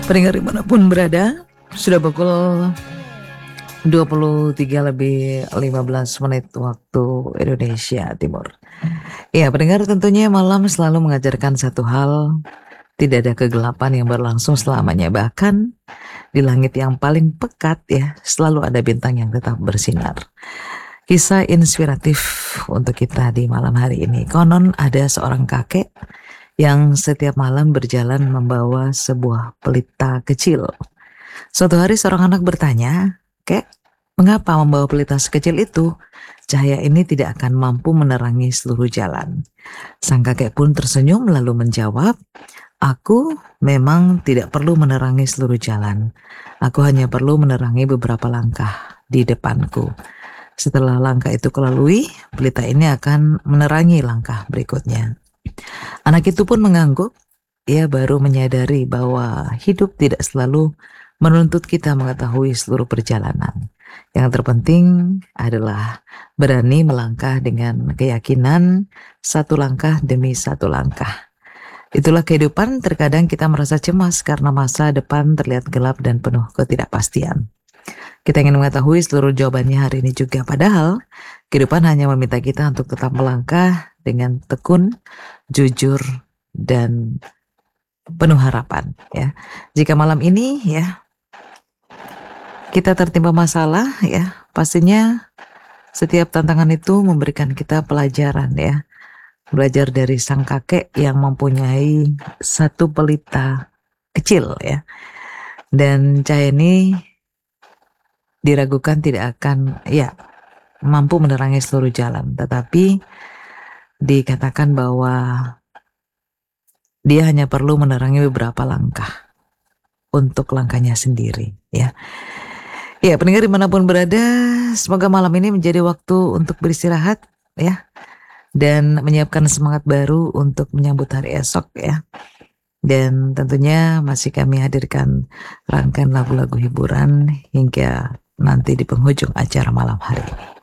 Pendengar dimanapun berada, sudah pukul 23:15 waktu Indonesia Timur. Ya, pendengar, tentunya malam selalu mengajarkan satu hal, tidak ada kegelapan yang berlangsung selamanya. Bahkan di langit yang paling pekat ya, selalu ada bintang yang tetap bersinar. Kisah inspiratif untuk kita di malam hari ini. Konon ada seorang kakek yang setiap malam berjalan membawa sebuah pelita kecil. Suatu hari seorang anak bertanya, "Kek, mengapa membawa pelita sekecil itu? Cahaya ini tidak akan mampu menerangi seluruh jalan." Sang kakek pun tersenyum lalu menjawab, "Aku memang tidak perlu menerangi seluruh jalan. Aku hanya perlu menerangi beberapa langkah di depanku. Setelah langkah itu kulalui, pelita ini akan menerangi langkah berikutnya." Anak itu pun mengangguk. Ia baru menyadari bahwa hidup tidak selalu menuntut kita mengetahui seluruh perjalanan. Yang terpenting adalah berani melangkah dengan keyakinan, satu langkah demi satu langkah. Itulah kehidupan. Terkadang kita merasa cemas karena masa depan terlihat gelap dan penuh ketidakpastian. Kita ingin mengetahui seluruh jawabannya hari ini juga. Padahal kehidupan hanya meminta kita untuk tetap melangkah dengan tekun, jujur, dan penuh harapan ya. Jika malam ini ya kita tertimpa masalah ya, pastinya setiap tantangan itu memberikan kita pelajaran ya. Belajar dari sang kakek yang mempunyai satu pelita kecil ya. Dan cahaya ini diragukan tidak akan ya mampu menerangi seluruh jalan, tetapi dikatakan bahwa dia hanya perlu menerangi beberapa langkah untuk langkahnya sendiri ya. Ya, pendengar dimanapun berada, semoga malam ini menjadi waktu untuk beristirahat ya, dan menyiapkan semangat baru untuk menyambut hari esok ya. Dan tentunya masih kami hadirkan rangkaian lagu-lagu hiburan hingga nanti di penghujung acara malam hari ini.